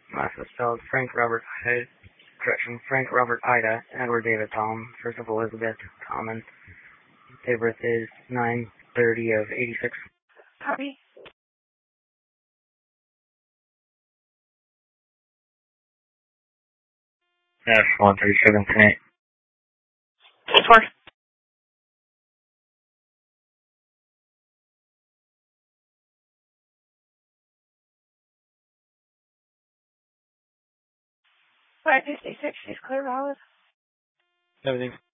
Last is spelled Frank Robert Ida, Edward David Tom, first of Elizabeth Thomas. Date of birth is 9/30 of 86. Copy. F-137 tonight. 4. Flight 56 is clear, Olive. Everything